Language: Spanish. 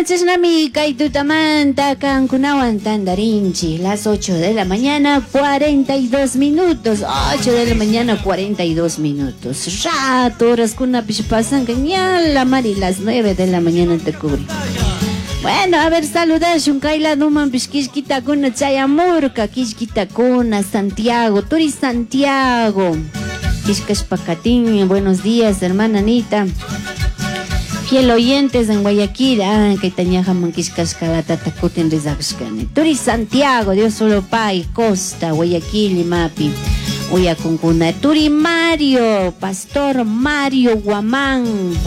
chasnami kay tutamanta kankunawan tandarinchi. Las 8 de la mañana 42 minutos. 8 de la mañana 42 minutos. Rato horas kuna pasan la mari las 9 de la mañana te cubre. Bueno, a ver, saludas un kaila numan pishkishkita kuna chayamurka kishkita kuna Santiago, Turi Santiago. Kishkash Pacatín, buenos días, hermana Anita. Fiel oyentes en Guayaquil, que tenía jamán Kishkash Kalata Takuten Rizabshkane. Turi Santiago, Dios solo Pai, Costa, Guayaquil y Mapi. Uyakunkuna. Turi Mario, Pastor Mario Guamán.